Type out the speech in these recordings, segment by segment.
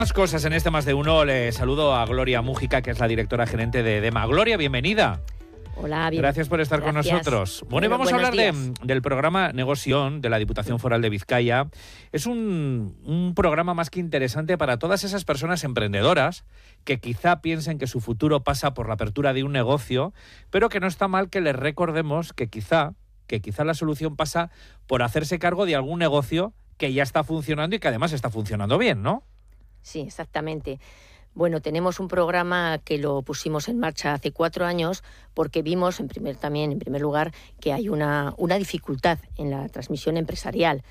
Más cosas en este Más de Uno. Le saludo a Gloria Mújica, que es la directora gerente de DEMA. Gloria, bienvenida. Hola, bien. Gracias por estar con nosotros. Bueno, y vamos a hablar del programa Negoción de la Diputación Foral de Vizcaya. Es un programa más que interesante para todas esas personas emprendedoras que quizá piensen que su futuro pasa por la apertura de un negocio, pero que no está mal que les recordemos que quizá la solución pasa por hacerse cargo de algún negocio que ya está funcionando y que además está funcionando bien, ¿no? Sí, exactamente. Bueno, tenemos un programa que lo pusimos en marcha hace 4 años porque vimos, en primer lugar, que hay una dificultad en la transmisión empresarial.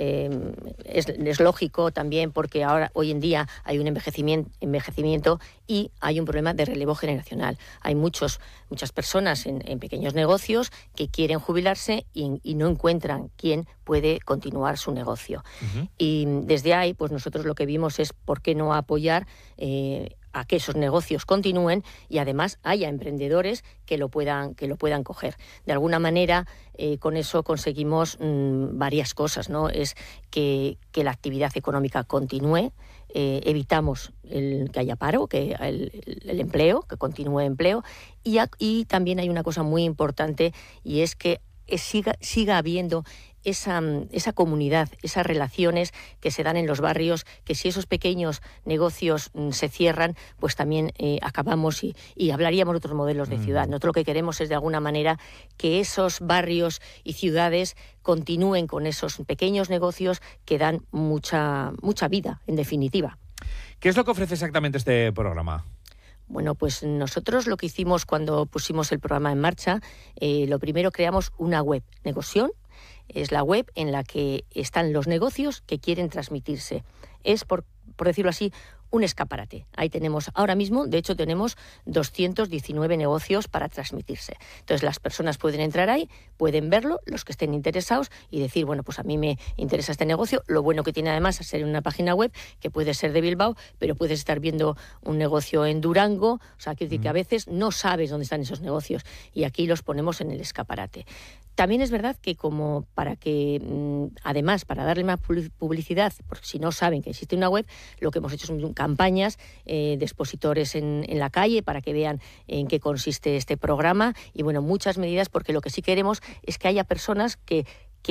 Es lógico también porque hoy en día hay un envejecimiento y hay un problema de relevo generacional. Hay muchas personas en pequeños negocios que quieren jubilarse y no encuentran quién puede continuar su negocio. Uh-huh. Y desde ahí, pues nosotros lo que vimos es por qué no apoyar a que esos negocios continúen y además haya emprendedores que lo puedan coger. De alguna manera, con eso conseguimos varias cosas, ¿no? Es que la actividad económica continúe, evitamos que haya paro, que el empleo, que continúe empleo, y también hay una cosa muy importante y es que siga habiendo esa comunidad, esas relaciones que se dan en los barrios, que si esos pequeños negocios se cierran, pues también acabamos y hablaríamos de otros modelos de ciudad. Nosotros lo que queremos es de alguna manera que esos barrios y ciudades continúen con esos pequeños negocios que dan mucha vida, en definitiva. ¿Qué es lo que ofrece exactamente este programa? Bueno, pues nosotros lo que hicimos cuando pusimos el programa en marcha, lo primero creamos una web, Negoción. Es la web en la que están los negocios que quieren transmitirse. Es, por decirlo así, un escaparate. Ahí tenemos, ahora mismo, de hecho, tenemos 219 negocios para transmitirse. Entonces, las personas pueden entrar ahí, pueden verlo, los que estén interesados, y decir, bueno, pues a mí me interesa este negocio. Lo bueno que tiene además es ser una página web que puede ser de Bilbao, pero puedes estar viendo un negocio en Durango. O sea, quiero decir que a veces no sabes dónde están esos negocios, y aquí los ponemos en el escaparate. También es verdad que como para que, además, para darle más publicidad, porque si no saben que existe una web, lo que hemos hecho son campañas de expositores en la calle para que vean en qué consiste este programa y, bueno, muchas medidas, porque lo que sí queremos es que haya personas que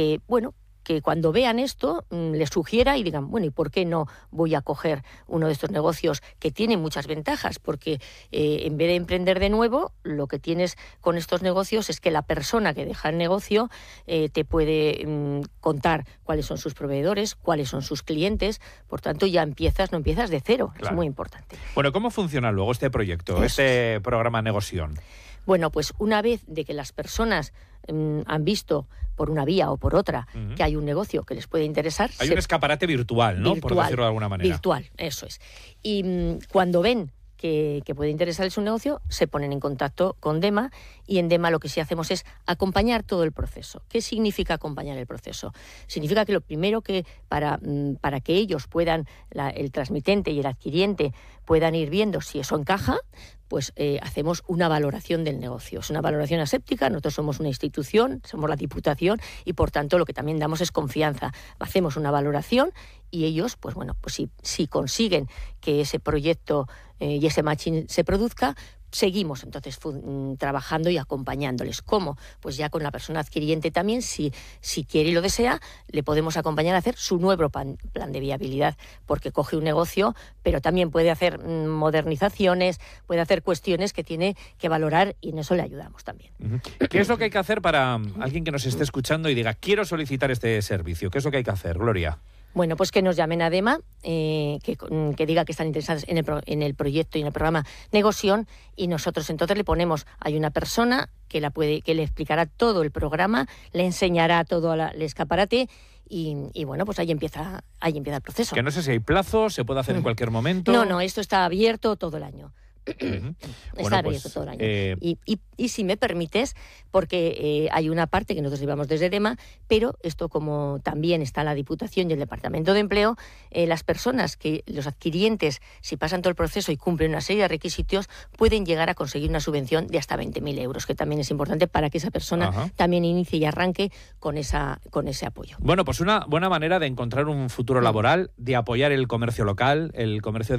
cuando vean esto les sugiera y digan, bueno, ¿y por qué no voy a coger uno de estos negocios que tiene muchas ventajas? Porque en vez de emprender de nuevo, lo que tienes con estos negocios es que la persona que deja el negocio te puede contar cuáles son sus proveedores, cuáles son sus clientes. Por tanto, no empiezas de cero. Claro. Es muy importante. Bueno, ¿cómo funciona luego este proyecto, este programa Negoción? Bueno, pues una vez de que las personas han visto por una vía o por otra que hay un negocio que les puede interesar. Hay un escaparate virtual, ¿no? Por decirlo de alguna manera. Virtual, eso es. Y cuando ven que puede interesarles un negocio, se ponen en contacto con DEMA, y en DEMA lo que sí hacemos es acompañar todo el proceso. ¿Qué significa acompañar el proceso? Significa que lo primero que para que ellos puedan, el transmitente y el adquiriente, puedan ir viendo si eso encaja, pues hacemos una valoración del negocio. Es una valoración aséptica, nosotros somos una institución, somos la Diputación, y por tanto lo que también damos es confianza. Hacemos una valoración y ellos, pues bueno, pues si consiguen que ese proyecto y ese matching se produzca, seguimos entonces trabajando y acompañándoles. ¿Cómo? Pues ya con la persona adquiriente también, si quiere y lo desea, le podemos acompañar a hacer su nuevo plan de viabilidad, porque coge un negocio, pero también puede hacer modernizaciones, puede hacer cuestiones que tiene que valorar, y en eso le ayudamos también. ¿Qué es lo que hay que hacer para alguien que nos esté escuchando y diga, quiero solicitar este servicio? ¿Qué es lo que hay que hacer, Gloria? Bueno, pues que nos llamen a DEMA, que diga que están interesados en el proyecto y en el programa Negoción, y nosotros entonces le ponemos, hay una persona que le explicará todo el programa, le enseñará todo el escaparate, y bueno, pues ahí empieza el proceso. Que no sé si hay plazo, se puede hacer en cualquier momento. No, esto está abierto todo el año. Está abierto todo el año. Y si me permites, porque hay una parte que nosotros llevamos desde DEMA, pero esto, como también está la Diputación y el Departamento de Empleo, las personas los adquirientes, si pasan todo el proceso y cumplen una serie de requisitos, pueden llegar a conseguir una subvención de hasta 20.000 euros, que también es importante para que esa persona también inicie y arranque con ese apoyo. Bueno, pues una buena manera de encontrar un futuro laboral, de apoyar el comercio local, el comercio